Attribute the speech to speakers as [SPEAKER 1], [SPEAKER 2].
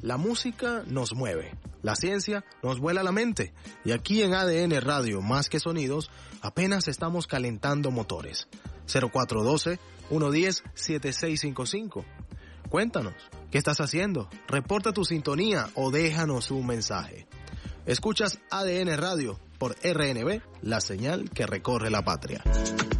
[SPEAKER 1] La música nos mueve, la ciencia nos vuela la mente y aquí en ADN Radio Más que Sonidos apenas estamos calentando motores. 0412-110-7655. Cuéntanos, ¿qué estás haciendo? Reporta tu sintonía o déjanos un mensaje. Escuchas ADN Radio por RNB, la señal que recorre la patria.